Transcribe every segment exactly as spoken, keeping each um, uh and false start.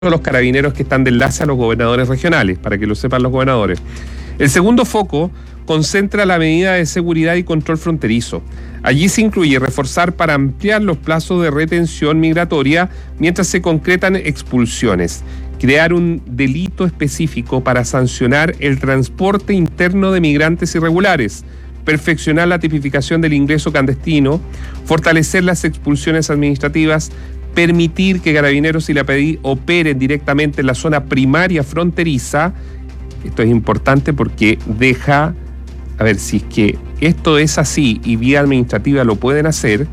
los carabineros que están de enlace a los gobernadores regionales, para que lo sepan los gobernadores. El segundo foco concentra la medida de seguridad y control fronterizo. Allí se incluye reforzar para ampliar los plazos de retención migratoria mientras se concretan expulsiones, crear un delito específico para sancionar el transporte interno de migrantes irregulares, perfeccionar la tipificación del ingreso clandestino, fortalecer las expulsiones administrativas, permitir que Carabineros y la P D I operen directamente en la zona primaria fronteriza. Esto es importante porque deja, a ver, si es que esto es así y vía administrativa lo pueden hacer,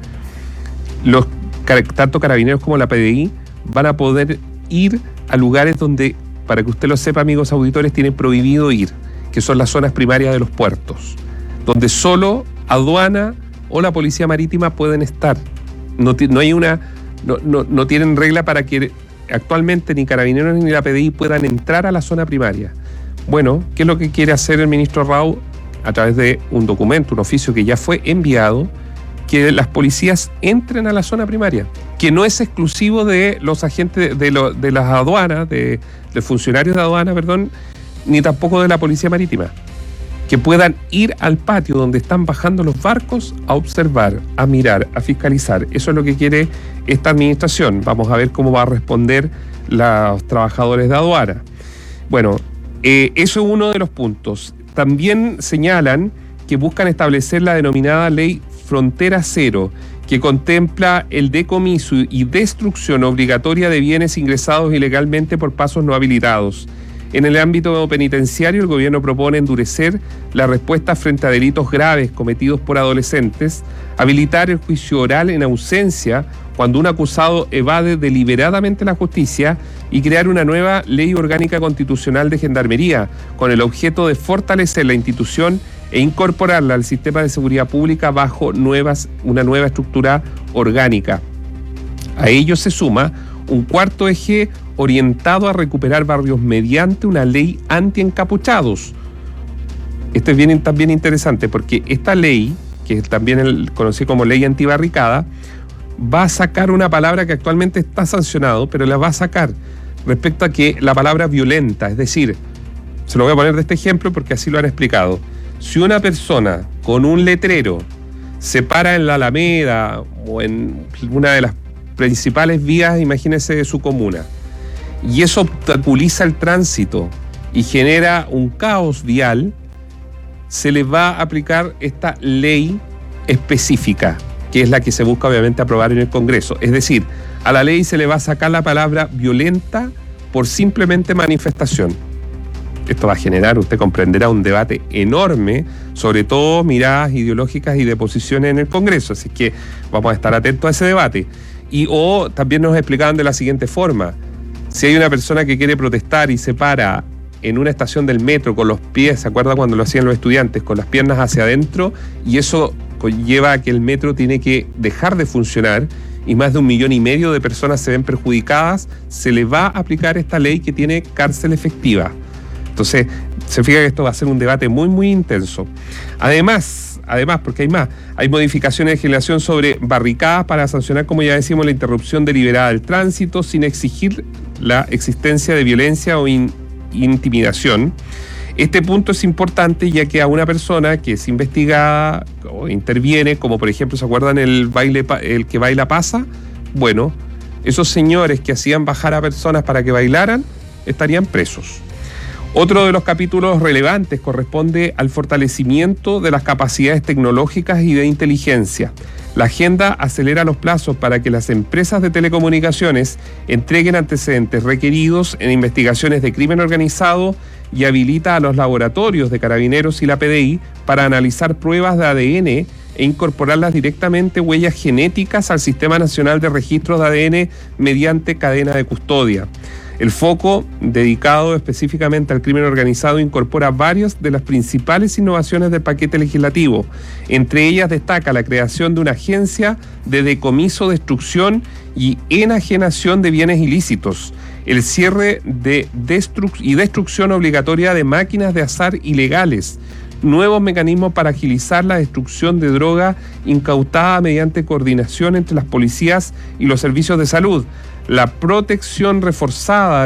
los tanto Carabineros como la P D I van a poder ir a lugares donde, para que usted lo sepa, amigos auditores, tienen prohibido ir, que son las zonas primarias de los puertos, donde solo aduana o la policía marítima pueden estar. No, no hay una... No, no, no tienen regla para que actualmente ni Carabineros ni la P D I puedan entrar a la zona primaria. Bueno, ¿qué es lo que quiere hacer el ministro Rau? A través de un documento, un oficio que ya fue enviado, que las policías entren a la zona primaria, que no es exclusivo de los agentes de, de, lo, de las aduanas, de, de funcionarios de aduana, perdón, ni tampoco de la policía marítima. Que puedan ir al patio donde están bajando los barcos a observar, a mirar, a fiscalizar. Eso es lo que quiere esta administración. Vamos a ver cómo va a responder los trabajadores de aduana. Bueno, eh, eso es uno de los puntos. También señalan que buscan establecer la denominada Ley Frontera Cero, que contempla el decomiso y destrucción obligatoria de bienes ingresados ilegalmente por pasos no habilitados. En el ámbito penitenciario, el gobierno propone endurecer la respuesta frente a delitos graves cometidos por adolescentes, habilitar el juicio oral en ausencia cuando un acusado evade deliberadamente la justicia y crear una nueva ley orgánica constitucional de gendarmería con el objeto de fortalecer la institución e incorporarla al sistema de seguridad pública bajo nuevas, una nueva estructura orgánica. A ello se suma un cuarto eje orientado a recuperar barrios mediante una ley anti-encapuchados. Esto es bien, también interesante porque esta ley, que es también el, conocida como ley antibarricada, va a sacar una palabra que actualmente está sancionado, pero la va a sacar respecto a que la palabra violenta, es decir, se lo voy a poner de este ejemplo porque así lo han explicado. Si una persona con un letrero se para en la Alameda o en una de las principales vías, imagínese, de su comuna, y eso obstaculiza el tránsito y genera un caos vial, se le va a aplicar esta ley específica, que es la que se busca obviamente aprobar en el Congreso. Es decir, a la ley se le va a sacar la palabra violenta por simplemente manifestación. Esto va a generar, usted comprenderá, un debate enorme, sobre todo miradas ideológicas y de posiciones en el Congreso. Así que vamos a estar atentos a ese debate. Y o también nos explicaban de la siguiente forma: si hay una persona que quiere protestar y se para en una estación del metro con los pies, ¿se acuerda cuando lo hacían los estudiantes? Con las piernas hacia adentro, y eso lleva a que el metro tiene que dejar de funcionar y más de un millón y medio de personas se ven perjudicadas, se le va a aplicar esta ley que tiene cárcel efectiva. Entonces, se fija que esto va a ser un debate muy, muy intenso. Además, además, porque hay más, hay modificaciones de legislación sobre barricadas para sancionar, como ya decimos, la interrupción deliberada del tránsito sin exigir la existencia de violencia o in, intimidación. Este punto es importante ya que a una persona que es investigada o interviene, como por ejemplo, ¿se acuerdan el baile, el que baila pasa? Bueno, esos señores que hacían bajar a personas para que bailaran estarían presos. Otro de los capítulos relevantes corresponde al fortalecimiento de las capacidades tecnológicas y de inteligencia. La agenda acelera los plazos para que las empresas de telecomunicaciones entreguen antecedentes requeridos en investigaciones de crimen organizado y habilita a los laboratorios de Carabineros y la P D I para analizar pruebas de A D N e incorporarlas directamente huellas genéticas al Sistema Nacional de Registros de A D N mediante cadena de custodia. El foco, dedicado específicamente al crimen organizado, incorpora varias de las principales innovaciones del paquete legislativo. Entre ellas destaca la creación de una agencia de decomiso, destrucción y enajenación de bienes ilícitos, el cierre de destru- y destrucción obligatoria de máquinas de azar ilegales, nuevos mecanismos para agilizar la destrucción de droga incautada mediante coordinación entre las policías y los servicios de salud, la protección reforzada